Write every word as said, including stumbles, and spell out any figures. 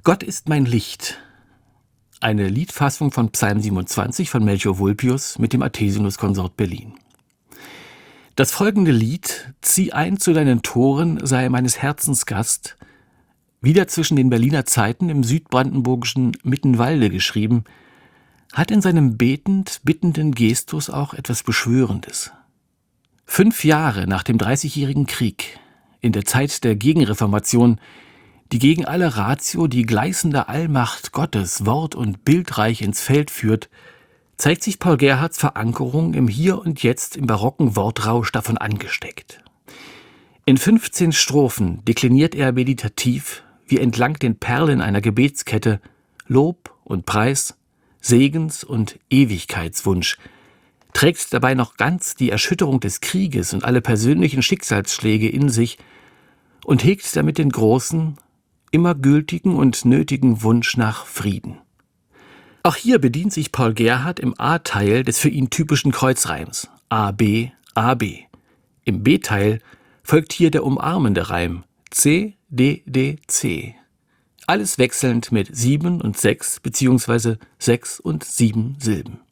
Gott ist mein Licht. Eine Liedfassung von Psalm siebenundzwanzig von Melchior Vulpius mit dem Athesinuskonsort Berlin. Das folgende Lied, Zieh ein zu deinen Toren, sei meines Herzens Gast, wieder zwischen den Berliner Zeiten im südbrandenburgischen Mittenwalde geschrieben, hat in seinem betend bittenden Gestus auch etwas Beschwörendes. Fünf Jahre nach dem Dreißigjährigen Krieg, in der Zeit der Gegenreformation, die gegen alle Ratio die gleißende Allmacht Gottes wort- und bildreich ins Feld führt, zeigt sich Paul Gerhardts Verankerung im Hier und Jetzt im barocken Wortrausch davon angesteckt. In fünfzehn Strophen dekliniert er meditativ, wie entlang den Perlen einer Gebetskette, Lob und Preis, Segens- und Ewigkeitswunsch, trägt dabei noch ganz die Erschütterung des Krieges und alle persönlichen Schicksalsschläge in sich und hegt damit den großen, immer gültigen und nötigen Wunsch nach Frieden. Auch hier bedient sich Paul Gerhardt im A-Teil des für ihn typischen Kreuzreims A B A B. Im B-Teil folgt hier der umarmende Reim C D D C. Alles wechselnd mit sieben und sechs bzw. sechs und sieben Silben.